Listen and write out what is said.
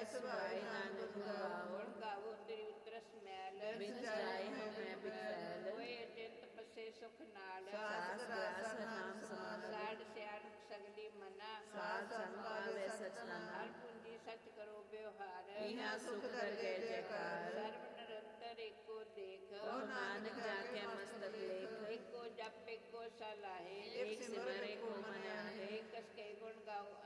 ਸੁਭਾਈ ਨਾਨਕ ਗਾਓ। ਗੁਣ ਗਾਵੋ ਤੇਰੀ ਉਤਰਸ ਮੈਲ, ਬਿਨ ਜਾਏ ਹਉ ਮੈਂ ਬਿਖੈਲ। ਹੋਏ ਅਚਿੰਤ ਪਸੇ ਸੁਖ ਨਾਲ, ਸਾਸ ਗ੍ਰਾਸ ਨਾਮ ਸਮਾਨ। ਸਾੜ ਸਿਆਣਪ ਸਗਲੀ ਮਨਾ, ਸਾਧ ਸੰਗ ਪਾਵੈ ਸਚਨਾਮ। ਹਰ ਪੂੰਜੀ ਸਚ ਕਰੋ ਬਿਵਹਾਰ, ਇਹਾਂ ਸੁਖ ਦਰਗਹਿ ਜੈਕਾਰ। ਸਰਬ ਨਿਰੰਤਰ ਏਕੋ ਦੇਖ, ਕਹੋ ਨਾਨਕ ਜਾ ਕੇ ਮਸਤਕ ਲੇਖ। ਏਕੋ ਜਪ ਏਕੋ ਸਲਾਹੇ, ਇਕ ਸਿਮਰ ਏਕੋ ਮਨ ਆਹੇ। ਕਸ ਕੇ ਗੁਣ ਗਾਓ